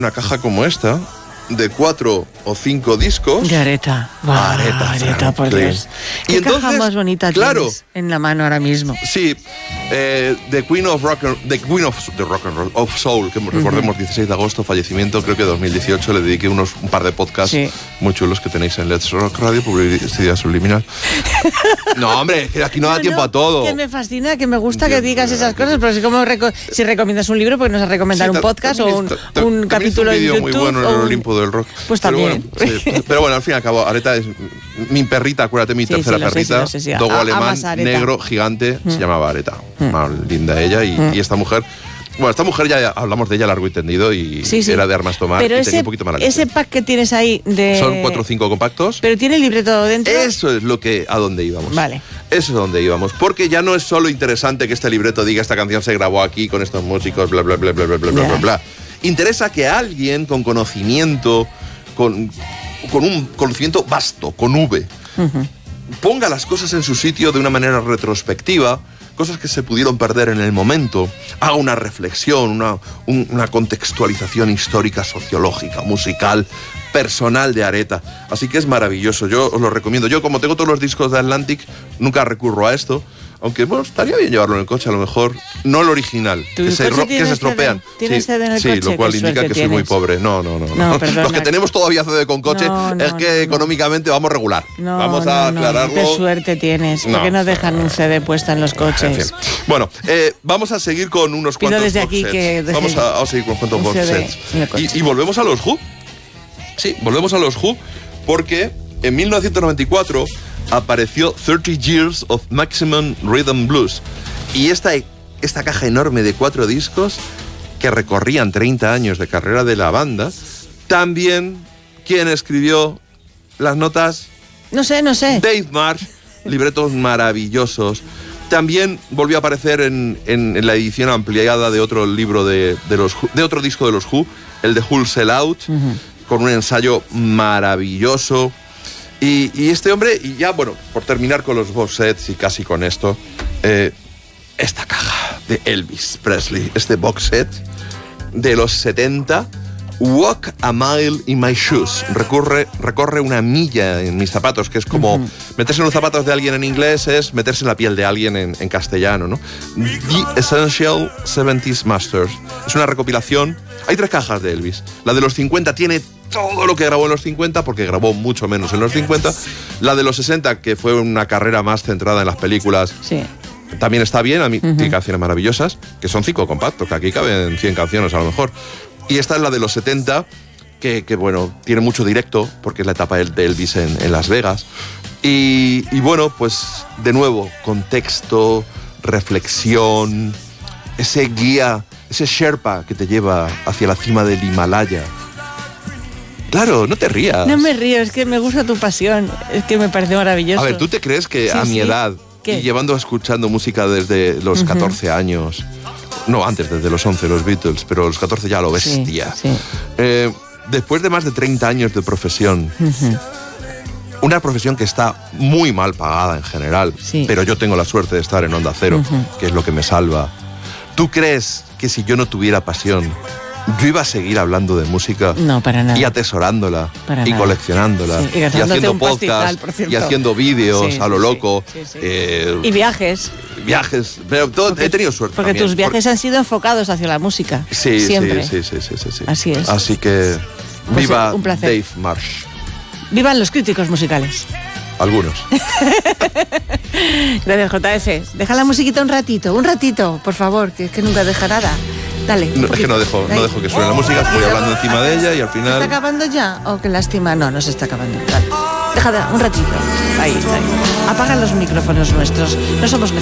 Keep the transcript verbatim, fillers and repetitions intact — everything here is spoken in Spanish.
Una caja como esta, de cuatro o cinco discos. De Aretha. Wow, Aretha, Aretha, por Dios. ¿Qué y entonces, caja más bonita claro, tienes en la mano ahora mismo? Sí, eh, The Queen of Rock and, The Queen of, the rock and Roll, of Soul, que recordemos, dieciséis de agosto, fallecimiento, creo que dos mil dieciocho, le dediqué unos, un par de podcasts sí. muy chulos que tenéis en Let's Rock Radio, publicidad subliminal. No, hombre, que aquí no da no, tiempo no, a todo. Que me fascina, que me gusta que digas esas cosas, pero si, como reco- si recomiendas un libro, pues nos vas a recomendar sí, un podcast o un, ta, un capítulo de YouTube. Un vídeo muy bueno en el Olimpo del Rock. Pues también. Pero bueno, sí, pero bueno, al fin y al cabo, Aretha es mi perrita, acuérdate, mi sí, tercera sí, perrita, sé, sí, sí. dogo a, alemán, negro, gigante, mm. se llamaba Aretha. Mm. Bueno, linda ella y, mm. y esta mujer. Bueno, esta mujer ya hablamos de ella largo y tendido y sí, sí. era de armas tomar pero y ese, tenía un poquito mala leche. Ese pack que tienes ahí de... Son cuatro o cinco compactos. Pero tiene el libreto dentro. Eso es lo que a dónde íbamos. Vale. Eso es a dónde íbamos. Porque ya no es solo interesante que este libreto diga esta canción se grabó aquí con estos músicos, bla, bla, bla, bla, bla, bla, yeah. bla, bla. Interesa que alguien con conocimiento, con, con un conocimiento vasto, con V, uh-huh. ponga las cosas en su sitio de una manera retrospectiva, cosas que se pudieron perder en el momento, haga una reflexión, una, un, una contextualización histórica, sociológica, musical, personal de Aretha. Así que es maravilloso, yo os lo recomiendo. Yo, como tengo todos los discos de Atlantic, nunca recurro a esto, aunque bueno, estaría bien llevarlo en el coche, a lo mejor, no el original, que se, ro- que se estropean. ¿Tienes C D en el sí, coche? sí, lo cual indica que tienes. Soy muy pobre. No, no, no. no. no los que tenemos todavía C D con coche no, no, es que no, no. económicamente vamos regular. No, vamos a no, aclararlo. No, qué suerte tienes, ¿por qué no, no dejan un C D puesta en los coches? En fin. Bueno, eh, vamos a seguir con unos Pido cuantos desde box aquí sets. Que deje vamos, a, vamos a seguir con cuantos box sets. Y, y volvemos a los Who. Sí, volvemos a los Who porque en mil novecientos noventa y cuatro apareció thirty years of Maximum Rhythm Blues. Y esta, esta caja enorme de cuatro discos que recorrían treinta años de carrera de la banda, también, ¿quién escribió las notas? No sé, no sé. Dave Marsh, libretos maravillosos. También volvió a aparecer en, en, en la edición ampliada de otro libro de, de, los, de otro disco de los Who, el de Who'll Sell Out, uh-huh. con un ensayo maravilloso. Y, y este hombre, y ya, bueno, por terminar con los box sets y casi con esto, eh, esta caja de Elvis Presley, este box set de los setenta, Walk a Mile in My Shoes, recorre, recorre una milla en mis zapatos, que es como uh-huh. meterse en los zapatos de alguien en inglés, es meterse en la piel de alguien en, en castellano, ¿no? The Essential seventies Masters. Es una recopilación. Hay tres cajas de Elvis. La de los cincuenta tiene todo lo que grabó en los cincuenta, porque grabó mucho menos en los cincuenta. La de los sesenta, que fue una carrera más centrada en las películas, sí. también está bien. A mí uh-huh. tiene canciones maravillosas, que son cinco compactos, que aquí caben cien canciones a lo mejor. Y esta es la de los setenta, que, que bueno, tiene mucho directo, porque es la etapa de Elvis en, en Las Vegas. Y, y bueno, pues de nuevo, contexto, reflexión, ese guía, ese Sherpa que te lleva hacia la cima del Himalaya. Claro, no te rías. No me río, es que me gusta tu pasión, es que me parece maravilloso. A ver, ¿tú te crees que sí, a mi sí. edad, ¿Qué? y llevando escuchando música desde los uh-huh. catorce años... No, antes, desde los once, los Beatles, pero los catorce ya lo bestia. Sí, sí. Eh, después de más de treinta años de profesión, uh-huh. una profesión que está muy mal pagada en general, sí. pero yo tengo la suerte de estar en Onda Cero, uh-huh. que es lo que me salva. ¿Tú crees que si yo no tuviera pasión, yo iba a seguir hablando de música? No, para nada. Y atesorándola, para y nada. coleccionándola, sí. y, y haciendo podcast, y haciendo vídeos sí, a lo sí, loco. Sí, sí. Eh, y viajes. Viajes, pero todo, porque, he tenido suerte Porque también. tus viajes Por... han sido enfocados hacia la música. Sí, siempre. Sí, sí, sí, sí, sí. Así es. Así que pues viva un placer. Dave Marsh. Vivan los críticos musicales. Algunos. Gracias, J F. Deja la musiquita un ratito, un ratito, por favor, que es que nunca deja nada. Dale. No, es que no dejo, no dejo que suene la música, voy hablando encima de ella y al final... ¿Se está acabando ya? ¿O qué lástima? No, no se está acabando. Vale. Deja un ratito. Ahí, ahí. Apagan los micrófonos nuestros. No somos